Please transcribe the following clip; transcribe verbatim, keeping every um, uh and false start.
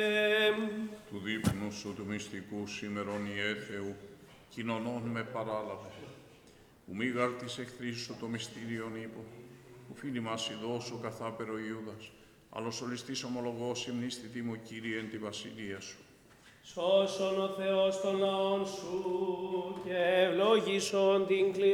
Του δείπνου σου του μυστικού σήμερον Ιε Θεού, κοινωνών με παράλαβε. Που μη γάρ της εχθρής σου το μυστήριον ύπο, που φίλοι μας ειδώσου καθάπερο Ιούδας, αλλος ολιστής ομολογός υμνίστητη μου Κύριε εν τη βασιλεία σου. Σώσον ο Θεός των λαών σου και ευλόγησον την κληρονομιά